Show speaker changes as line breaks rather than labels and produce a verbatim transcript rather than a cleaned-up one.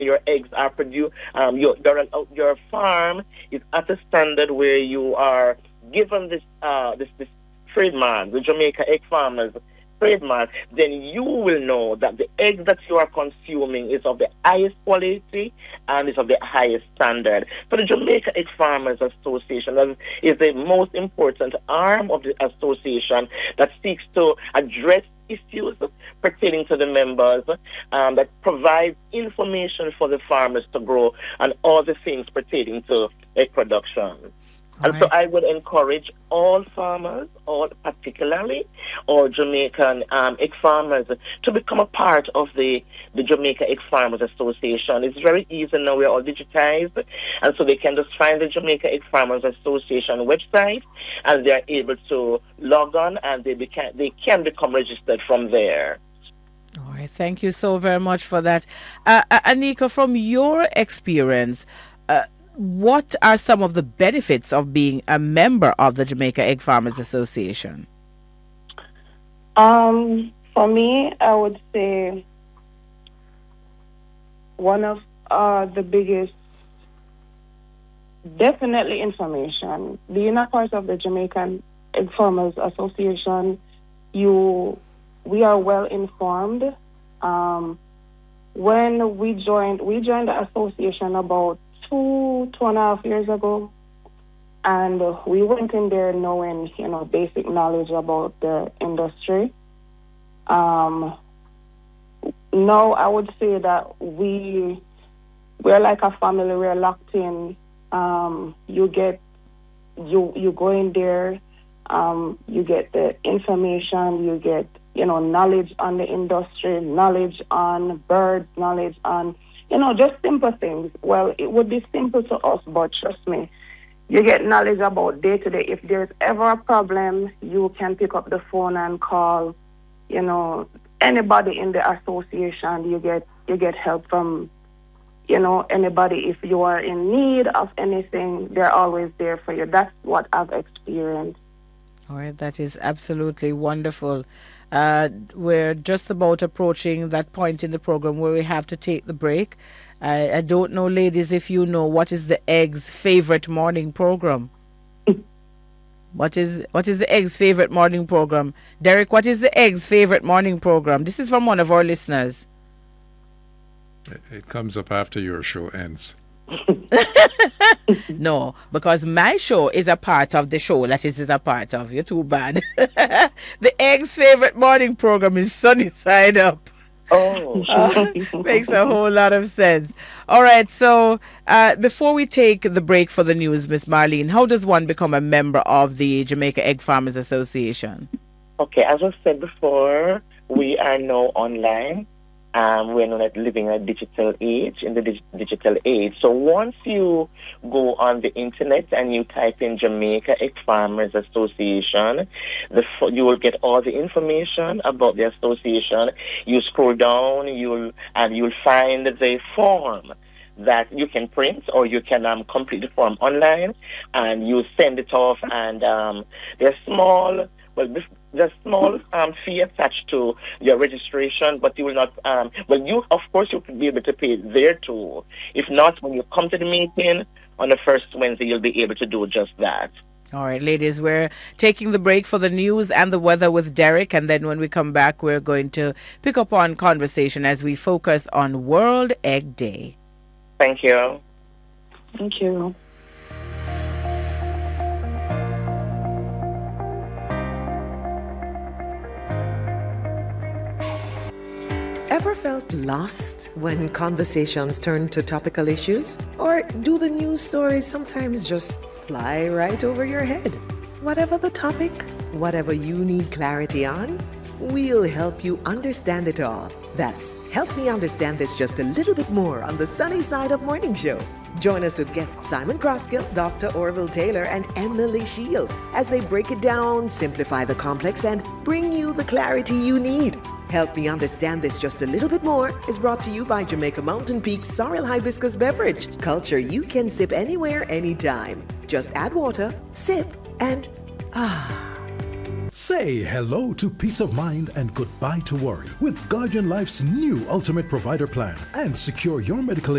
your eggs are produced, um, your, your your farm is at a standard where you are given this uh this this trademark, the Jamaica Egg Farmers trademark, then you will know that the eggs that you are consuming is of the highest quality and is of the highest standard. So the Jamaica Egg Farmers Association is, is the most important arm of the association that seeks to address issues pertaining to the members, um, that provides information for the farmers to grow and all the things pertaining to egg production.
All
And
right.
so I would encourage all farmers, all particularly all Jamaican um, egg farmers, to become a part of the, the Jamaica Egg Farmers Association. It's very easy now, we're all digitized, and so they can just find the Jamaica Egg Farmers Association website, and they're able to log on, and they, beca- they can become registered from there.
All right. Thank you so very much for that. Uh, uh, Anika, from your experience, uh, what are some of the benefits of being a member of the Jamaica Egg Farmers Association?
Um, for me, I would say one of uh, the biggest, definitely information. Being a part of the Jamaican Egg Farmers Association, you, we are well informed. Um, when we joined, we joined the association about two, two and a half years ago, and uh, we went in there knowing, you know, basic knowledge about the industry. Um, now I would say that we, we're like a family, we're locked in. Um, you get, you, you go in there, um, you get the information, you get, you know, knowledge on the industry, knowledge on birds, knowledge on, you know, just simple things. Well, it would be simple to us, but trust me, you get knowledge about day to day. If there's ever a problem, you can pick up the phone and call, you know, anybody in the association. You get you get help from, you know, anybody. If you are in need of anything, they're always there for you. That's what I've experienced.
All right, that is absolutely wonderful. Uh, we're just about approaching that point in the program where we have to take the break. I, I don't know, ladies, if you know what is the Egg's favorite morning program. What is what is the Egg's favorite morning program? Derek, what is the Egg's favorite morning program? This is from one of our listeners.
It, it comes up after your show ends.
No, because my show is a part of the show that it is a part of. You're too bad. The Egg's favorite morning program is Sunny Side Up.
Oh,
Uh, makes a whole lot of sense. All right, so uh, before we take the break for the news, Miss Marlene, how does one become a member of the Jamaica Egg Farmers Association?
okay. As I said before, we are now online. Um, we're not living in a digital age, in the dig- digital age. So once you go on the internet and you type in Jamaica Egg Farmers Association, the f- you will get all the information about the association. You scroll down, you'll and you'll find the form that you can print, or you can um, complete the form online, and you send it off. And um, there's small, well, this, there's small um, fee attached to your registration, but you will not. Um, well, you of course you could be able to pay there too. If not, when you come to the meeting on the first Wednesday, you'll be able to do just that.
All right, ladies, we're taking the break for the news and the weather with Derek, and then when we come back, we're going to pick up on conversation as we focus on World Egg Day.
Thank you.
Thank you.
Ever felt lost when conversations turn to topical issues? Or do the news stories sometimes just fly right over your head? Whatever the topic, whatever you need clarity on, we'll help you understand it all. That's Help Me Understand This Just a Little Bit More on the Sunny Side Up Morning Show. Join us with guests Simon Croskill, Doctor Orville Taylor, and Emily Shields as they break it down, simplify the complex, and bring you the clarity you need. Help Me Understand This Just a Little Bit More is brought to you by Jamaica Mountain Peak's Sorrel Hibiscus Beverage. Culture you can sip anywhere, anytime. Just add water, sip, and ah.
Say hello to peace of mind and goodbye to worry with Guardian Life's new Ultimate Provider Plan and secure your medical